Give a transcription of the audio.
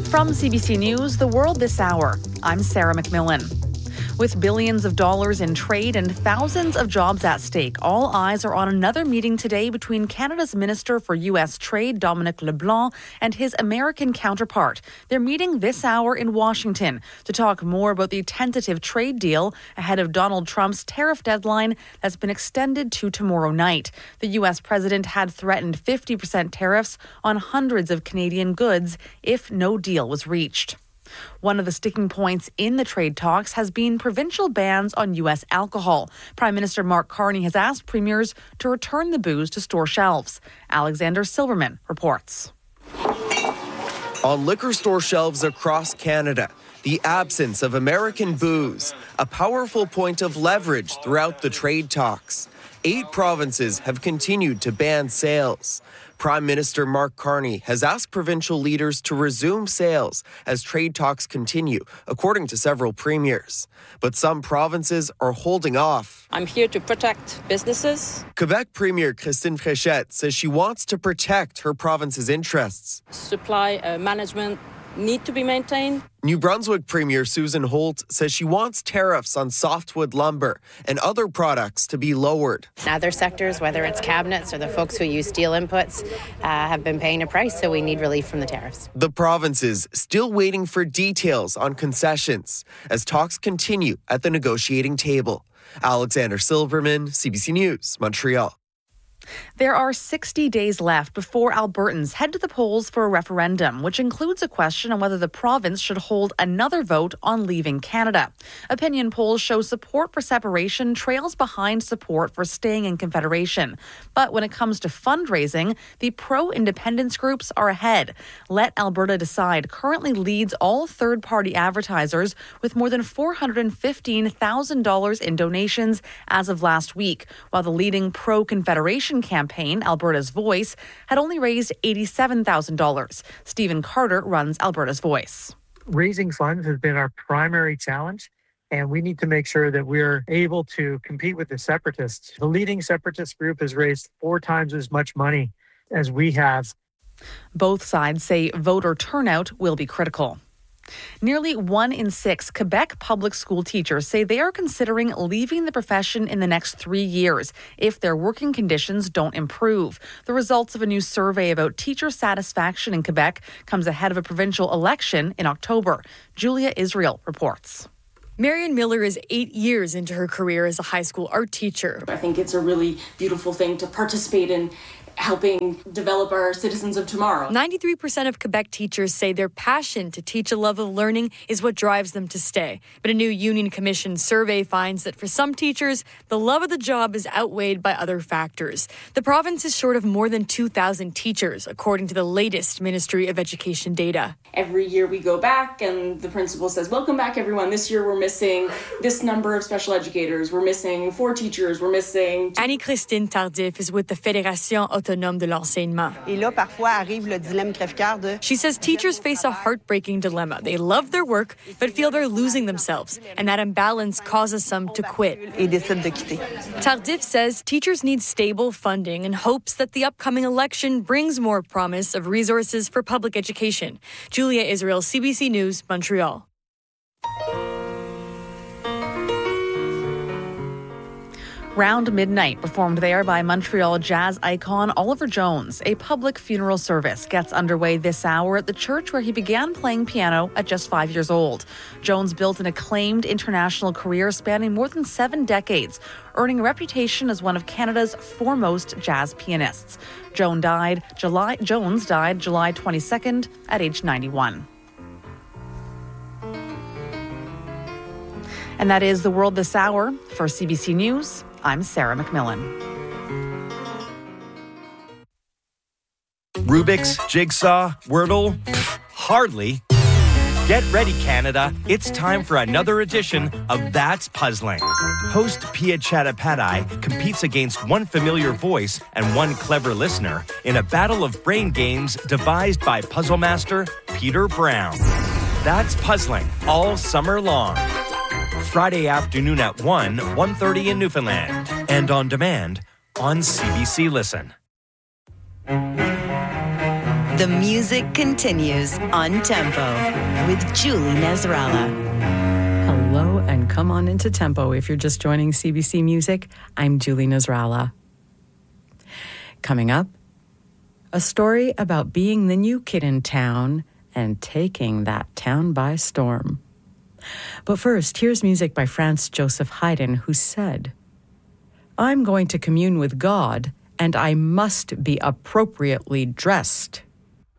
From CBC News, The World This Hour, I'm Sarah McMillan. With billions of dollars in trade and thousands of jobs at stake, all eyes are on another meeting today between Canada's Minister for U.S. Trade, Dominic LeBlanc, and his American counterpart. They're meeting this hour in Washington to talk more about the tentative trade deal ahead of Donald Trump's tariff deadline that's been extended to tomorrow night. The U.S. president had threatened 50% tariffs on hundreds of Canadian goods if no deal was reached. One of the sticking points in the trade talks has been provincial bans on U.S. alcohol. Prime Minister Mark Carney has asked premiers to return the booze to store shelves. Alexander Silverman reports. On liquor store shelves across Canada, the absence of American booze, a powerful point of leverage throughout the trade talks. 8 provinces have continued to ban sales. Prime Minister Mark Carney has asked provincial leaders to resume sales as trade talks continue, according to several premiers. But some provinces are holding off. I'm here to protect businesses. Quebec Premier Christine Fréchette says she wants to protect her province's interests. Supply management need to be maintained. New Brunswick Premier Susan Holt says she wants tariffs on softwood lumber and other products to be lowered. Other sectors, whether it's cabinets or the folks who use steel inputs, have been paying a price, so we need relief from the tariffs. The provinces still waiting for details on concessions as talks continue at the negotiating table. Alexander Silverman, CBC News, Montreal. There are 60 days left before Albertans head to the polls for a referendum, which includes a question on whether the province should hold another vote on leaving Canada. Opinion polls show support for separation trails behind support for staying in Confederation. But when it comes to fundraising, the pro-independence groups are ahead. Let Alberta Decide currently leads all third-party advertisers with more than $415,000 in donations as of last week, while the leading pro-Confederation campaign, Alberta's Voice, had only raised $87,000. Stephen Carter runs Alberta's Voice. Raising funds has been our primary challenge, and we need to make sure that we're able to compete with the separatists. The leading separatist group has raised 4 times as much money as we have. Both sides say voter turnout will be critical. Nearly 1 in 6 Quebec public school teachers say they are considering leaving the profession in the next 3 years if their working conditions don't improve. The results of a new survey about teacher satisfaction in Quebec comes ahead of a provincial election in October. Julia Israel reports. Marion Miller is 8 years into her career as a high school art teacher. I think it's a really beautiful thing to participate in helping develop our citizens of tomorrow. 93% of Quebec teachers say their passion to teach a love of learning is what drives them to stay. But a new Union Commission survey finds that for some teachers, the love of the job is outweighed by other factors. The province is short of more than 2,000 teachers, according to the latest Ministry of Education data. Every year we go back and the principal says, welcome back everyone. This year we're missing this number of special educators. We're missing 4 teachers. We're missing... Annie-Christine Tardif is with the Fédération Autonome de l'Enseignement. She says teachers face a heartbreaking dilemma. They love their work, but feel they're losing themselves, and that imbalance causes some to quit. Tardif says teachers need stable funding and hopes that the upcoming election brings more promise of resources for public education. Julia Israel, CBC News, Montreal. Round Midnight, performed there by Montreal jazz icon Oliver Jones. A public funeral service gets underway this hour at the church where he began playing piano at just 5 years old. Jones built an acclaimed international career spanning more than 7 decades, earning a reputation as one of Canada's foremost jazz pianists. Jones died July 22nd at age 91. And that is The World This Hour. For CBC News, I'm Sarah McMillan. Rubik's, Jigsaw, Wordle? Hardly. Get ready, Canada. It's time for another edition of That's Puzzling. Host Pia Chattopadhyay competes against one familiar voice and one clever listener in a battle of brain games devised by puzzle master Peter Brown. That's Puzzling all summer long. Friday afternoon at 1:30 in Newfoundland. And on demand on CBC Listen. The music continues on Tempo with Julie Nasrallah. Hello and come on into Tempo. If you're just joining CBC Music, I'm Julie Nasrallah. Coming up, a story about being the new kid in town and taking that town by storm. But first, here's music by Franz Joseph Haydn, who said, "I'm going to commune with God, and I must be appropriately dressed."